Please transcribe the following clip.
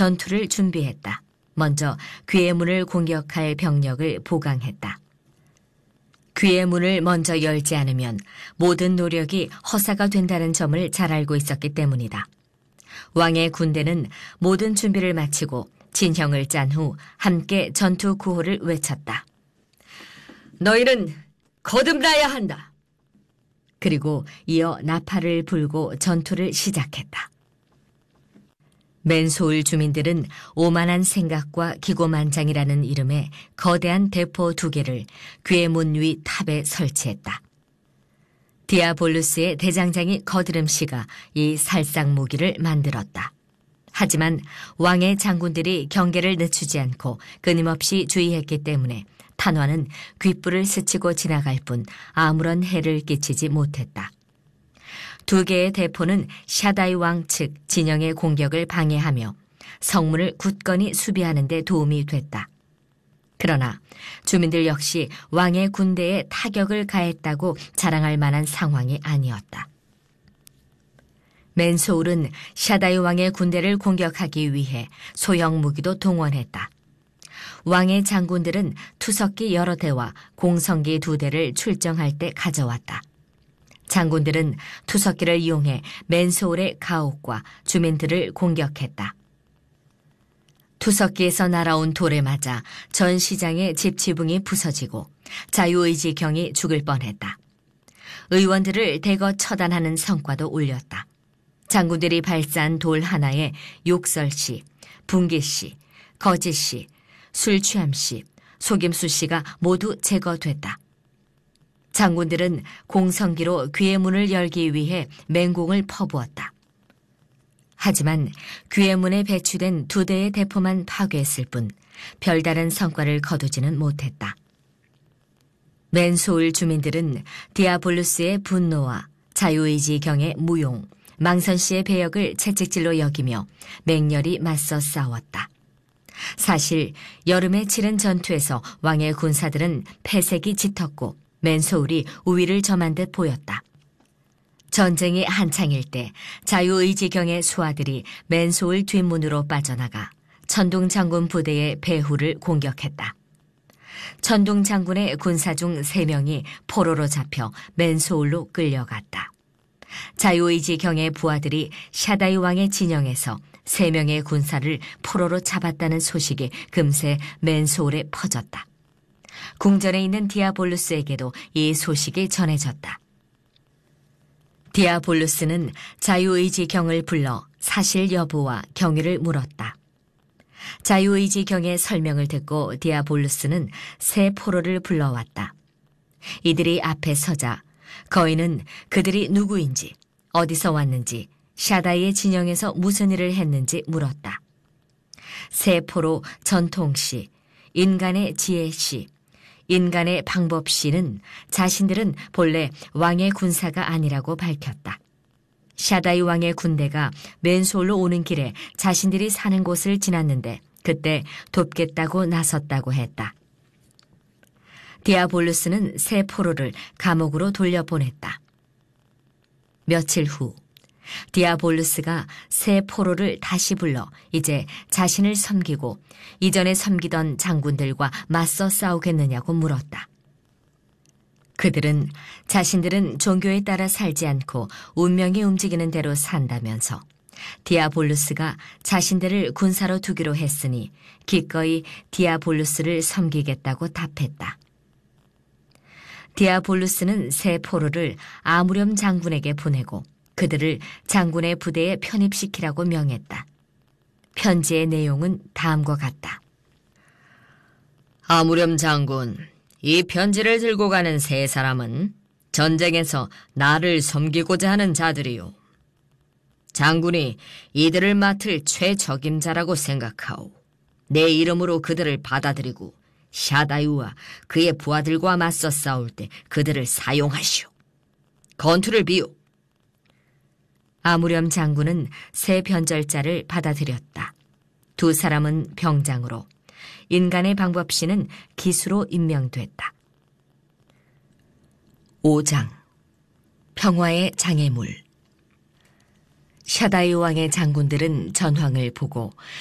전투를 준비했다. 먼저 귀의 문을 공격할 병력을 보강했다. 귀의 문을 먼저 열지 않으면 모든 노력이 허사가 된다는 점을 잘 알고 있었기 때문이다. 왕의 군대는 모든 준비를 마치고 진형을 짠 후 함께 전투 구호를 외쳤다. 너희는 거듭나야 한다. 그리고 이어 나팔을 불고 전투를 시작했다. 맨소울 주민들은 오만한 생각과 기고만장이라는 이름의 거대한 대포 2개를 귀의 문 위 탑에 설치했다. 디아볼루스의 대장장이 거드름씨가 이 살상 무기를 만들었다. 하지만 왕의 장군들이 경계를 늦추지 않고 끊임없이 주의했기 때문에 탄화는 귓불을 스치고 지나갈 뿐 아무런 해를 끼치지 못했다. 2개의 대포는 샤다이 왕 측 진영의 공격을 방해하며 성문을 굳건히 수비하는 데 도움이 됐다. 그러나 주민들 역시 왕의 군대에 타격을 가했다고 자랑할 만한 상황이 아니었다. 맨소울은 샤다이 왕의 군대를 공격하기 위해 소형 무기도 동원했다. 왕의 장군들은 투석기 여러 대와 공성기 2대를 출정할 때 가져왔다. 장군들은 투석기를 이용해 맨소울의 가옥과 주민들을 공격했다. 투석기에서 날아온 돌에 맞아 전 시장의 집 지붕이 부서지고 자유의지경이 죽을 뻔했다. 의원들을 대거 처단하는 성과도 올렸다. 장군들이 발사한 돌 하나에 욕설씨, 분기씨, 거짓씨, 술취함씨, 속임수씨가 모두 제거됐다. 장군들은 공성기로 귀의 문을 열기 위해 맹공을 퍼부었다. 하지만 귀의 문에 배치된 2대의 대포만 파괴했을 뿐 별다른 성과를 거두지는 못했다. 맨소울 주민들은 디아볼루스의 분노와 자유의지경의 무용, 망선씨의 배역을 채찍질로 여기며 맹렬히 맞서 싸웠다. 사실 여름에 치른 전투에서 왕의 군사들은 패색이 짙었고 맨소울이 우위를 점한 듯 보였다. 전쟁이 한창일 때 자유의지경의 수하들이 맨소울 뒷문으로 빠져나가 천둥 장군 부대의 배후를 공격했다. 천둥 장군의 군사 중 3명이 포로로 잡혀 맨소울로 끌려갔다. 자유의지경의 부하들이 샤다이 왕의 진영에서 3명의 군사를 포로로 잡았다는 소식이 금세 맨소울에 퍼졌다. 궁전에 있는 디아볼루스에게도 이 소식이 전해졌다. 디아볼루스는 자유의지경을 불러 사실 여부와 경위를 물었다. 자유의지경의 설명을 듣고 디아볼루스는 새 포로를 불러왔다. 이들이 앞에 서자 거인은 그들이 누구인지, 어디서 왔는지, 샤다이의 진영에서 무슨 일을 했는지 물었다. 새 포로 전통씨, 인간의 지혜씨, 인간의 방법씨는 자신들은 본래 왕의 군사가 아니라고 밝혔다. 샤다이 왕의 군대가 맨소울로 오는 길에 자신들이 사는 곳을 지났는데 그때 돕겠다고 나섰다고 했다. 디아볼루스는 새 포로를 감옥으로 돌려보냈다. 며칠 후 디아볼루스가 새 포로를 다시 불러 이제 자신을 섬기고 이전에 섬기던 장군들과 맞서 싸우겠느냐고 물었다. 그들은 자신들은 종교에 따라 살지 않고 운명이 움직이는 대로 산다면서 디아볼루스가 자신들을 군사로 두기로 했으니 기꺼이 디아볼루스를 섬기겠다고 답했다. 디아볼루스는 새 포로를 아무렴 장군에게 보내고 그들을 장군의 부대에 편입시키라고 명했다. 편지의 내용은 다음과 같다. 아무렴 장군, 이 편지를 들고 가는 3사람은 전쟁에서 나를 섬기고자 하는 자들이요. 장군이 이들을 맡을 최적임자라고 생각하오. 내 이름으로 그들을 받아들이고 샤다이와 그의 부하들과 맞서 싸울 때 그들을 사용하시오. 건투를 비우. 아무렴 장군은 새 변절자를 받아들였다. 2사람은 병장으로, 인간의 방법씨는 기수로 임명됐다. 5장 평화의 장애물. 샤다이 왕의 장군들은 전황을 보고